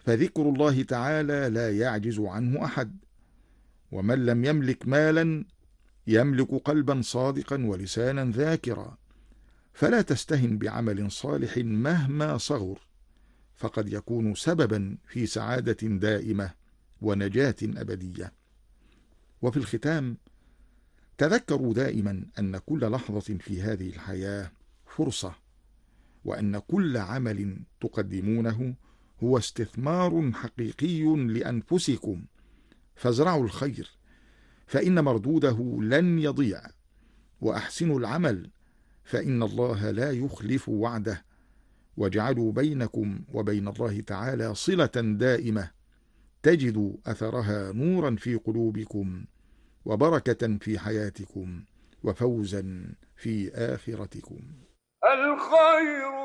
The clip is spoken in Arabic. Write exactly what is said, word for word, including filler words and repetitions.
فذكر الله تعالى لا يعجز عنه أحد، ومن لم يملك مالا يملك قلبا صادقا ولسانا ذاكرا. فلا تستهن بعمل صالح مهما صغر، فقد يكون سببا في سعادة دائمة ونجاة أبدية. وفي الختام، تذكروا دائما أن كل لحظة في هذه الحياة فرصة، وأن كل عمل تقدمونه هو استثمار حقيقي لأنفسكم، فازرعوا الخير فإن مردوده لن يضيع، وأحسنوا العمل فإن الله لا يخلف وعده، واجعلوا بينكم وبين الله تعالى صلة دائمة تجدوا أثرها نورا في قلوبكم، وبركة في حياتكم، وفوزا في آخرتكم. الخير